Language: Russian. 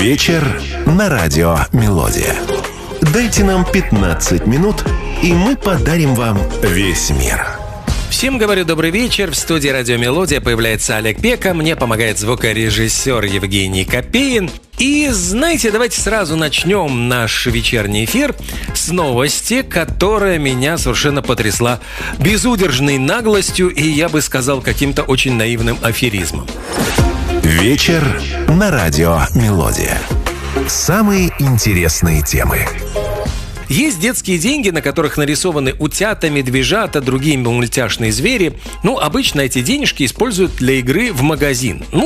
Вечер на радио «Мелодия». Дайте нам 15 минут, и мы подарим вам весь мир. Всем говорю добрый вечер. В студии «Радио Мелодия» появляется Олег Пека. Мне помогает звукорежиссер Евгений Копеин. И, знаете, давайте сразу начнем наш вечерний эфир с новости, которая меня совершенно потрясла безудержной наглостью и, я бы сказал, каким-то очень наивным аферизмом. Вечер на радио «Мелодия». Самые интересные темы. Есть детские деньги, на которых нарисованы утята, медвежата, другие мультяшные звери. Обычно эти денежки используют для игры в магазин.